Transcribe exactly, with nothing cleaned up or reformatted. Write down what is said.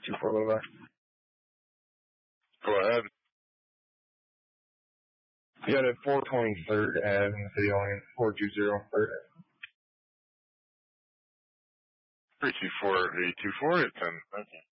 two four Levi. Go ahead. You got a four twenty-third Ave in the City Line, four two zero third Ave. three two four eight two four eight ten. Okay.